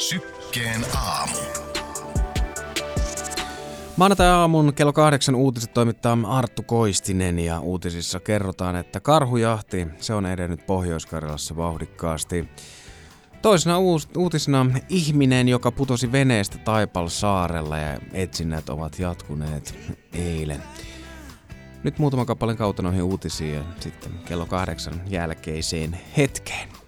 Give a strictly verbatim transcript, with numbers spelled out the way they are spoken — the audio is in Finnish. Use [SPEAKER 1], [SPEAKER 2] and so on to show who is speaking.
[SPEAKER 1] Sykkeen aamu.
[SPEAKER 2] Maanantai-aamun kello kahdeksan uutiset toimittaa Arttu Koistinen ja uutisissa kerrotaan, että karhujahti, se on edennyt Pohjois-Karjalassa vauhdikkaasti. Toisena uutisena ihminen, joka putosi veneestä Taipalsaarella ja etsinnät ovat jatkuneet eilen. Nyt muutaman kappaleen kautta noihin uutisiin ja sitten kello kahdeksan jälkeiseen hetkeen.